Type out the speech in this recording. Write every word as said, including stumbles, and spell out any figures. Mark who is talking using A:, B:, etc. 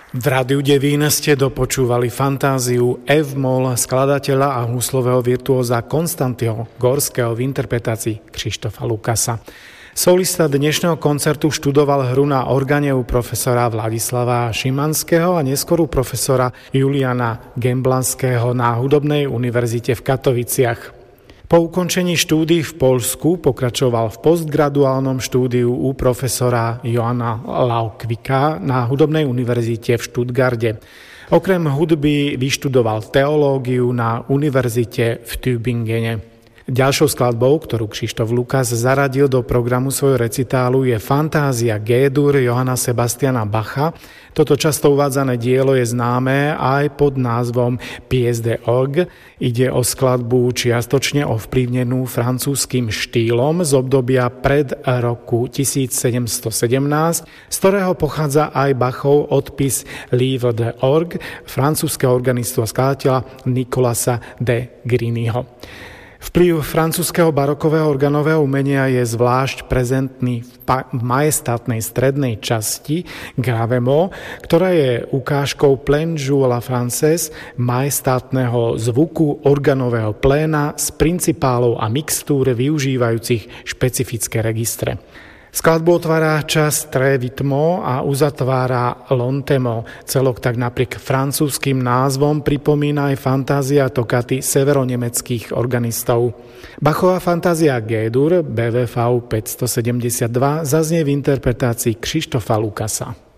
A: V Rádiu Devín ste dopočúvali fantáziu F-moll skladateľa a huslového virtuóza Konstantyho Gorského v interpretácii Krištofa Lukasa. Solista dnešného koncertu študoval hru na organe u profesora Vladislava Šimanského a neskôr u profesora Juliana Gemblanského na Hudobnej univerzite v Katoviciach. Po ukončení štúdií v Poľsku pokračoval v postgraduálnom štúdiu u profesora Johanna Laukvika na Hudobnej univerzite v Stuttgarte. Okrem hudby vyštudoval teológiu na univerzite v Tübingene. Ďalšou skladbou, ktorú Krištof Lukas zaradil do programu svojho recitálu, je Fantázia G-dur Johanna Sebastiana Bacha. Toto často uvádzané dielo je známe aj pod názvom Pièce d'orgue. Ide o skladbu čiastočne ovplyvnenú francúzskym štýlom z obdobia pred roku tisícsedemstosedemnásť, z ktorého pochádza aj Bachov odpis Livre d'orgue francúzskeho organistu a skladateľa Nicolasa de Grignyho. Vplyv francúzskeho barokového organového umenia je zvlášť prezentný v, pa- v majestátnej strednej časti Gravement, ktorá je ukážkou plein jour à la française, majestátneho zvuku organového pléna s principálov a mixtúr využívajúcich špecifické registre. Skladbu otvára čas Tre Vitmo a uzatvára Lontemo. Celok tak napriek francúzskym názvom pripomína aj fantázia tokaty severonemeckých organistov. Bachova fantázia G-dur bé vé vé päťstosedemdesiatdva zaznie v interpretácii Krištofa Lukasa.